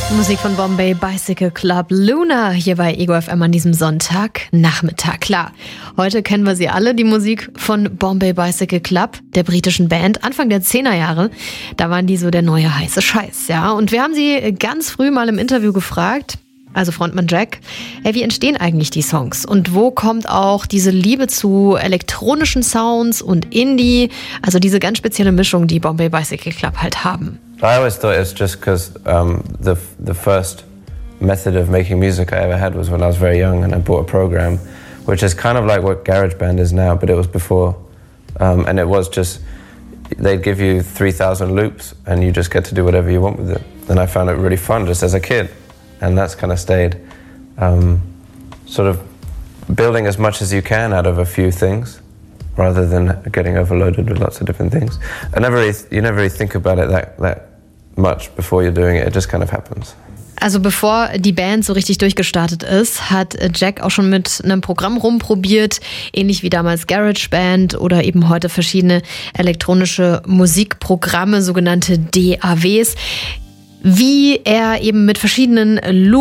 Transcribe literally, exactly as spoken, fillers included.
Musik von Bombay Bicycle Club, Luna, hier bei Ego F M an diesem Sonntagnachmittag. Klar, heute kennen wir sie alle, die Musik von Bombay Bicycle Club, der britischen Band, Anfang der Zehnerjahre. Da waren die so der neue heiße Scheiß, ja. Und wir haben sie ganz früh mal im Interview gefragt, also Frontmann Jack, hey, wie entstehen eigentlich die Songs? Und wo kommt auch diese Liebe zu elektronischen Sounds und Indie, also diese ganz spezielle Mischung, die Bombay Bicycle Club halt haben? I always thought it's just because um, the the first method of making music I ever had was when I was very young and I bought a program, which is kind of like what GarageBand is now, but it was before, um, and it was just they'd give you three thousand loops and you just get to do whatever you want with it. And I found it really fun just as a kid, and that's kind of stayed. Um, sort of building as much as you can out of a few things, rather than getting overloaded with lots of different things. I never really, you never really think about it that, that much before you're doing it. It just kind of happens. Also bevor die Band so richtig durchgestartet ist, hat Jack auch schon mit einem Programm rumprobiert, ähnlich wie damals GarageBand oder eben heute verschiedene elektronische Musikprogramme, sogenannte D A Ws, wie er eben mit verschiedenen Loops